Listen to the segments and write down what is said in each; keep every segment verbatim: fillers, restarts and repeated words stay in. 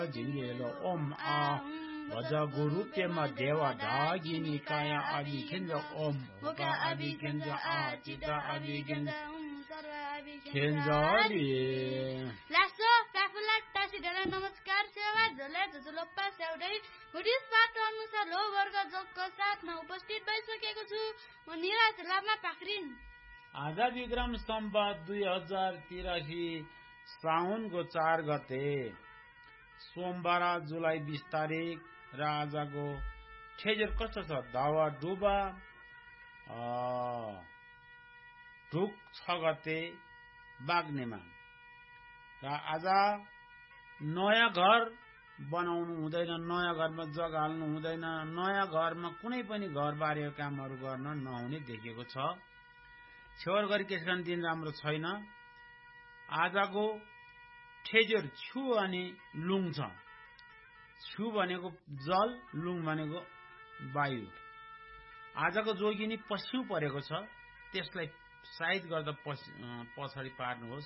진리로 옴아 वजा गुरु पेमा देवा दागिनी काया आदि केन्द्र ओम होका आदि केन्द्र आचिता आदि केन्द्र केन्द्रली लासो पाफुला टासिडला नमस्कार सेवा झोला झोलोप्पा सेउडै बुद्धिस्ट पाठ अनुसार लो वर्ग जोगको साथमा उपस्थित भइसकेको छु म निराज लामा पाखरिन आज विक्रम सम्वत दुई हजार तिरासी साउनको चार गते सोमबार जुलाई बीस तारिक र आजको ठेजर कस्तो छ दावा डुबा ढुक छ गते बाग्नेमा र आज नयाँ घर बनाउनु हुँदैन, नयाँ घरमा जग्गा हाल्नु हुँदैन, नयाँ घरमा कुनै पनि घर बारेको कामहरू गर्न नहुने देखिएको छ। छेवर गरी त्यसकारण दिन राम्रो छैन। आजको ठेजर छु अनि लुङ छ। छु भनेको जल, लुङ भनेको वायु। आजको जोगिनी पश्चिम परेको छ, त्यसलाई साइड गर्दा पछाडि पार्नुहोस्।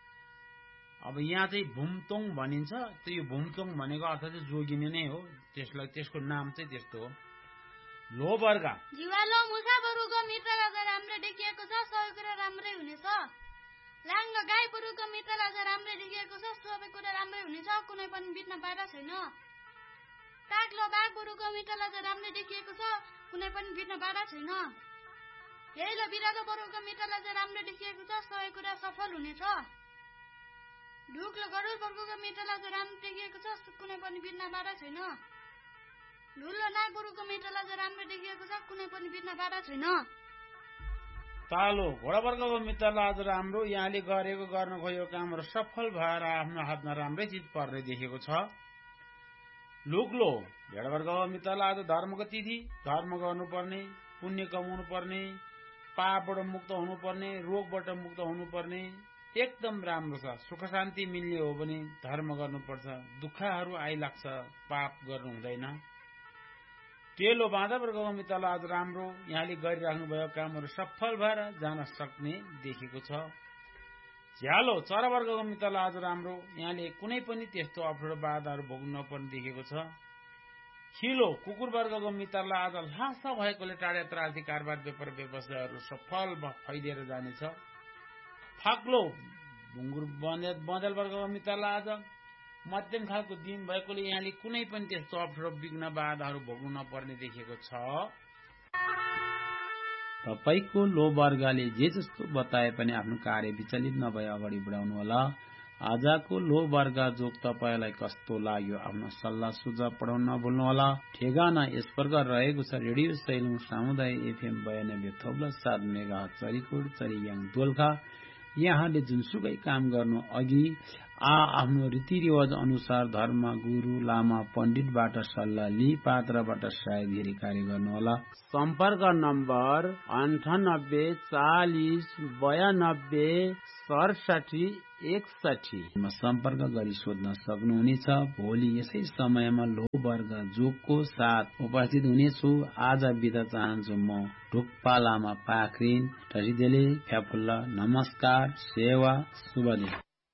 अब यहाँ चाहिँ भुमतोङ भनिन्छ, त्यो भुमतोङ भनेको अर्थ चाहिँ जोगिनी नै हो, त्यसलाई त्यसको नाम चाहिँ त्यस्तो हो। लो वर्ग जीवालो मुसाबरुको मित्रलाई चाहिँ राम्रो देखिएको छ, सबै कुरा राम्रै हुनेछ। लाङ्ग गाई बरुको मित्रलाई चाहिँ राम्रै देखिएको छ, सबै कुरा राम्रै हुनेछ, कुनै पनि बित्न बाधा छैन। काग्लो बाघ बरुको मित्रलाई चाहिँ राम्रै देखिएको छ, कुनै पनि बित्न बाधा छैन। हेलो बिरालो बरुको मित्रलाई चाहिँ राम्रो देखिएको छ, सबै कुरा सफल हुनेछ। ढुक्लो गरुड बरुको मित्रलाई चाहिँ राम्रो देखिएको छ, कुनै पनि बित्न बाधा छैन। ढुलो नाग बरुको मित्रलाई चाहिँ राम्रो देखिएको छ, कुनै पनि बित्न बाधा छैन। तालो घोडा वर्गको मित्रलाई आज राम्रो, यहाँले गरेको गर्न खोजेको कामहरू सफल भएर आफ्नो हातमा राम्रै चिज पर्ने देखेको छ। लुग्लो भेडा वर्गको मित्रलाई आज धर्मको तिथि, धर्म गर्नुपर्ने, पुण्य कमाउनु पर्ने, पापबाट मुक्त हुनुपर्ने, रोगबाट मुक्त हुनुपर्ने, एकदम राम्रो छ। सुख शान्ति मिल्ने हो भने धर्म गर्नुपर्छ, दुःखहरू आइलाग्छ, पाप गर्नु हुँदैन। तेलो बाँधा वर्गको मित्रलाई आज राम्रो, यहाँले गरिराख्नु भएको कामहरू सफल भएर जान सक्ने देखेको छ। झ्यालो चरा वर्गको मित्रलाई आज राम्रो, यहाँले कुनै पनि त्यस्तो अप्ठ्यारो बाधाहरू भोग्नु नपर्ने देखेको छ। खिलो कुकुर वर्गको मित्रलाई आज लासा भएकोले टाढा यत्र आर्थिक कारोबार व्यापार व्यवसायहरू सफल फैलिएर जानेछ। फाक्लो भुङ्गुर बँदेल वर्गको मित्रलाई आज मध्यम खालको दिन भएकोले यहाँले कुनै पनि त्यस्तो अप्ठ्यारो विघ्न बाधाहरू भोग्नु नपर्ने देखेको छ। तपाईको लो वर्गले जे जस्तो बताए पनि आफ्नो कार्य विचलित नभए अगाडि बढाउनु होला। आजको लो वर्ग जोग तपाईलाई कस्तो लाग्यो आफ्नो सल्लाह सुझाव पठाउन नभुल्नुहोला। ठेगाना यस प्रकार रहेको छ। रेडियो सैलुङ सामुदायिक एफएम बयानब्बे थप्लो सात मेगा चरीकोट चरीयाङ दोलखा। यहाँले जुनसुकै काम गर्नु अघि आ आफ्नो रीतिरिवाज अनुसार धर्म गुरु लामा पण्डितबाट सल्लाह लिई पात्रबाट सायद कार्य गर्नुहोला। सम्पर्क नम्बर अन्ठानब्बे चालिस बयानब्बे सडसठी एकसठी सम्पर्क गरी सोध्न सक्नुहुनेछ। भोलि यसै समयमा लो वर्ग जोगको साथ उपस्थित हुनेछु। आज बिदा चाहन्छु म ढुक्पा लामा पाखरिन टसिदेले फ्याफुल्ला। नमस्कार, सेवा, शुभ दिन।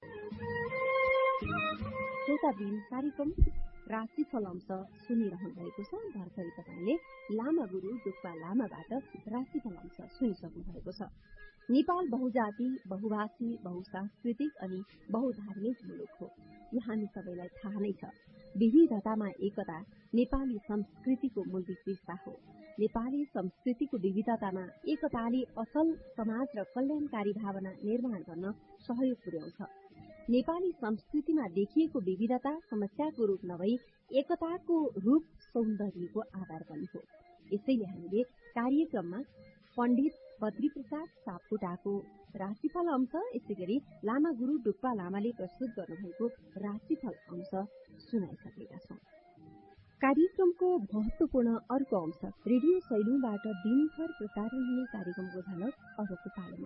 श्रोताबिन कार्यक्रम राशिफल अंश सुनिरहनु भएको छ। भर्खरै तपाईले लामा गुरु ढुक्पा लामाबाट राशिफल अंश सुनिसक्नु भएको छ। नेपाल बहुजाति, बहुभाषी, बहुसांस्कृतिक अनि बहुधार्मिक मुलुक हो। यहाँ हामी सबैलाई थाहा नै छ, विविधतामा एकता नेपाली संस्कृतिको मूल विशेषता हो। नेपाली संस्कृतिको विविधतामा एकताले असल समाज र कल्याणकारी भावना निर्माण गर्न सहयोग पुर्याउँछ। नेपाली संस्कृतिमा देखिएको विविधता समस्याको रूप नभई एकताको रूप सौन्दर्यको आधार पनि हो। यसैले हामीले कार्यक्रममा पण्डित बद्रीप्रसाद सापकोटाको राशिफल अंश, यसै गरी लामा गुरु ढुक्पा लामाले प्रस्तुत गर्नुभएको राशिफल अंश सुनाइसकेका छौं। कार्यक्रमको महत्वपूर्ण अर्को अंश रेडियो सैलुङबाट दिनभर प्रसारण हुने कार्यक्रमको झलक अबको पालोमा।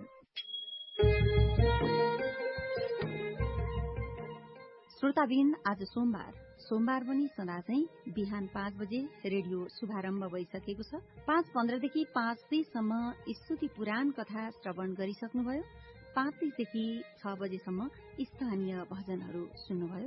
श्रोताबिन, आज सोमबार सोमबार पनि सदा चाहिँ बिहान पाँच बजे रेडियो शुभारम्भ भइसकेको छ। पाँच पन्ध्रदेखि पाँच तीससम्म स्तुति पुराण कथा श्रवण गरिसक्नुभयो। पाँच तीसदेखि छ बजेसम्म स्थानीय भजनहरू सुन्नुभयो।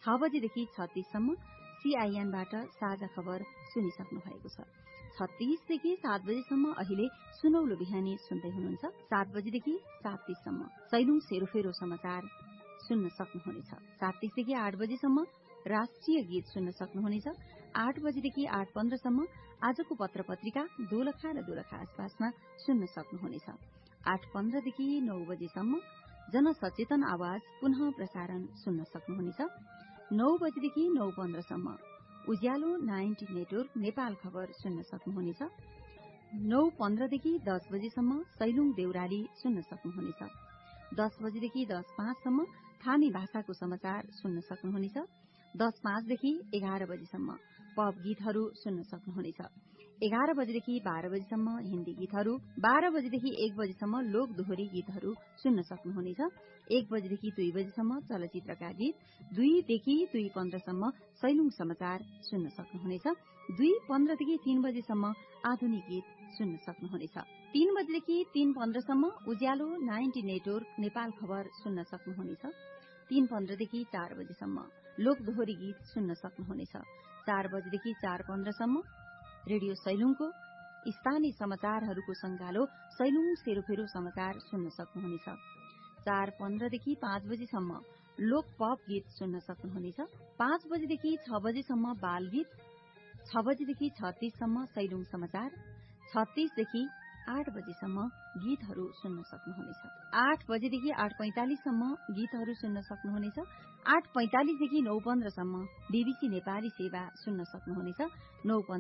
छ बजेदेखि छत्तीससम्म सीआईएनबाट साझा खबर सुनिसक्नु भएको छ। छत्तीसदेखि सात बजेसम्म अहिले सुनौलो बिहानी सुन्दै हुनुहुन्छ। सात बजेदेखि सात तीससम्म सैलुङ सेरोफेरो समाचार सुन्न सक्नुहुनेछ। सात तीसदेखि आठ बजेसम्म राष्ट्रिय गीत सुन्न सक्नुहुनेछ। आठ बजेदेखि आठ पन्ध्रसम्म आजको पत्र पत्रिका दोलखा र दोलखा आसपासमा सुन्न सक्नुहुनेछ। आठ पन्ध्रदेखि नौ बजेसम्म जनसचेतन आवाज पुनः प्रसारण सुन्न सक्नुहुनेछ। नौ बजेदेखि नौ पन्ध्रसम्म उज्यालो नाइन्टी नेटवर्क नेपाल खबर सुन्न सक्नुहुनेछ। नौ पन्ध्रदेखि दस बजेसम्म सैलुङ देउराली सुन्न सक्नुहुनेछ। दस बजेदेखि दस पाँचसम्म थामी भाषाको समाचार सुन्न सक्नुहुनेछ। दस पाँचदेखि एघार बजेसम्म पप गीतहरू सुन्न सक्नुहुनेछ। एघार बजेदेखि बाह्र बजेसम्म हिन्दी गीतहरू, बाह्र बजेदेखि एक बजेसम्म लोक दोहोरी गीतहरू सुन्न सक्नुहुनेछ। एक बजेदेखि दुई बजेसम्म चलचित्रका गीत, दुईदेखि दुई पन्ध्रसम्म सैलुङ समाचार सुन्न सक्नुहुनेछ। दुई पन्ध्रदेखि तीन बजेसम्म आधुनिक गीत सुन्न सक्नुहुनेछ। तीन बजेदेखि तीन पन्ध्रसम्म उज्यालो नाइन्टी नेटवर्क नेपाल खबर सुन्न सक्नुहुनेछ। तीन पन्ध्रदेखि चार बजेसम्म लोक दोहोरी गीत सुन्न सक्नुहुनेछ। चार बजेदेखि चार पन्ध्रसम्म रेडियो सैलुङको स्थानीय समाचारहरूको संगालो सैलुङ सेरोफेरो समाचार सुन्न सक्नुहुनेछ। चार पन्ध्रदेखि पाँच बजेसम्म लोक पप गीत सुन्न सक्नुहुनेछ। पाँच बजेदेखि छ बजेसम्म बाल गीत, छ बजेदेखि छत्तीससम्म सैलुङ समाचार, छत्तीसदेखि आठ बजेसम्म गीतहरू सुन्न सक्नुहुनेछ। आठ बजेदेखि आठ पैंतालिससम्म गीतहरू सुन्न सक्नुहुनेछ। आठ पैंतालिसदेखि नौ पन्ध्रसम्म बीबीसी नेपाली सेवा सुन्न सक्नुहुनेछ। नौ